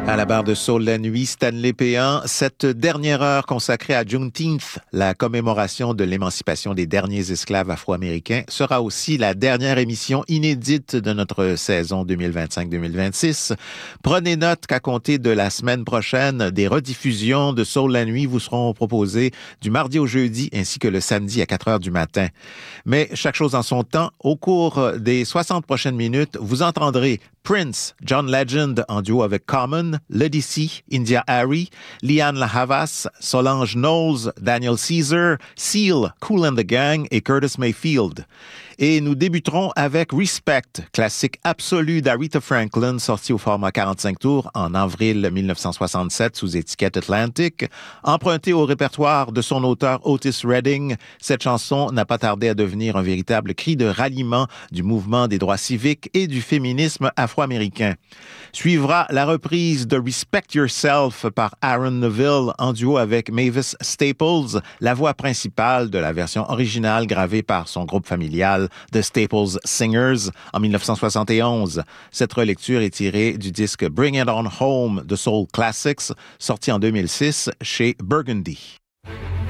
À la barre de Soul la nuit, Stanley Péan, cette dernière heure consacrée à Juneteenth, la commémoration de l'émancipation des derniers esclaves afro-américains, sera aussi la dernière émission inédite de notre saison 2025-2026. Prenez note qu'à compter de la semaine prochaine, des rediffusions de Soul la nuit vous seront proposées du mardi au jeudi ainsi que le samedi à 4 heures du matin. Mais chaque chose en son temps, au cours des 60 prochaines minutes, vous entendrez Prince, John Legend en duo avec Common, Ledisi, India Ari, Liane La Havas, Solange Knowles, Daniel Caesar, Seal, Kool and the Gang et Curtis Mayfield. Et nous débuterons avec Respect, classique absolu d'Aretha Franklin, sorti au format 45 tours en avril 1967 sous étiquette Atlantic. Empruntée au répertoire de son auteur Otis Redding, cette chanson n'a pas tardé à devenir un véritable cri de ralliement du mouvement des droits civiques et du féminisme afro-américain. Suivra la reprise de Respect Yourself par Aaron Neville en duo avec Mavis Staples, la voix principale de la version originale gravée par son groupe familial The Staples Singers en 1971. Cette relecture est tirée du disque Bring It On Home de Soul Classics, sorti en 2006 chez Burgundy.